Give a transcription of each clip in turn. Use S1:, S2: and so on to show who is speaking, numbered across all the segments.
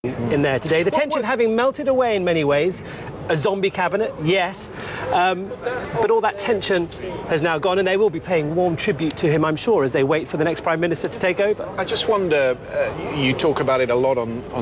S1: in there today. The tension having melted away in many ways. A zombie cabinet, yes, but all that tension has now gone, and they will be paying warm tribute to him, I'm sure, as they wait for the next Prime Minister to take over.
S2: I just wonder, you talk about it a lot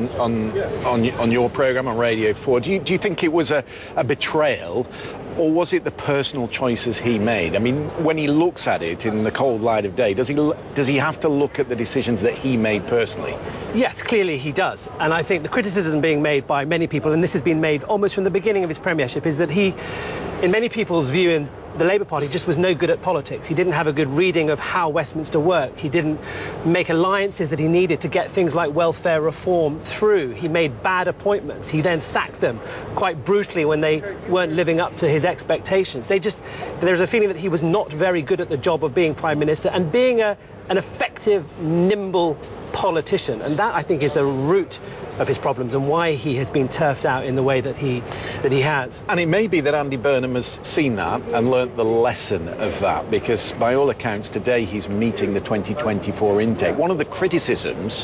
S2: on your programme on Radio 4. Do you think it was a betrayal, or was it the personal choices he made? I mean, when he looks at it in the cold light of day, does he have to look at the decisions that he made personally?
S1: Yes, clearly he does. And I think the criticism being made by many people, and this has been made almost from the beginning of his premiership, is that he, in many people's view in the Labour Party, just was no good at politics. He didn't have a good reading of how Westminster worked. He didn't make alliances that he needed to get things like welfare reform through. He made bad appointments. He then sacked them quite brutally when they weren't living up to his expectations. There's a feeling that he was not very good at the job of being Prime Minister and being an effective, nimble politician. And that, I think, is the root of his problems and why he has been turfed out in the way that he has.
S2: And it may be that Andy Burnham has seen that and learnt the lesson of that, because by all accounts today he's meeting the 2024 intake. One of the criticisms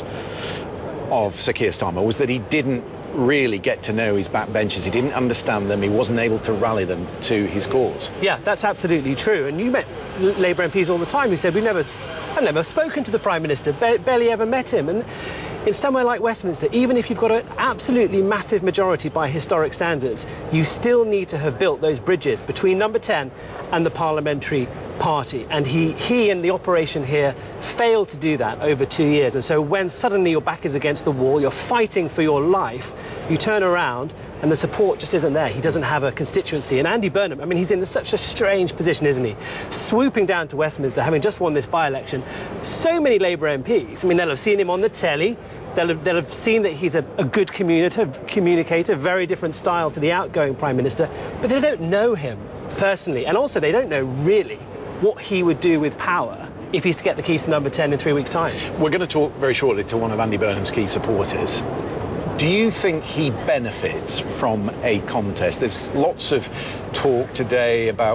S2: of Sir Keir Starmer was that he didn't really get to know his backbenchers. He didn't understand them. He wasn't able to rally them to his cause.
S1: Yeah, that's absolutely true. And you met Labour MPs all the time who said, I've never spoken to the Prime Minister, barely ever met him. And in somewhere like Westminster, even if you've got an absolutely massive majority by historic standards, you still need to have built those bridges between Number 10 and the parliamentary party. And he and the operation here failed to do that over 2 years. And so when suddenly your back is against the wall, you're fighting for your life, you turn around and the support just isn't there. He doesn't have a constituency. And Andy Burnham, I mean, he's in such a strange position, isn't he? Swooping down to Westminster, having just won this by-election. So many Labour MPs, I mean, they'll have seen him on the telly, they'll have seen that he's a good communicator, very different style to the outgoing Prime Minister, but they don't know him personally. And also, they don't know really what he would do with power if he's to get the keys to Number 10 in 3 weeks' time.
S2: We're going to talk very shortly to one of Andy Burnham's key supporters. Do you think he benefits from a contest? There's lots of talk today about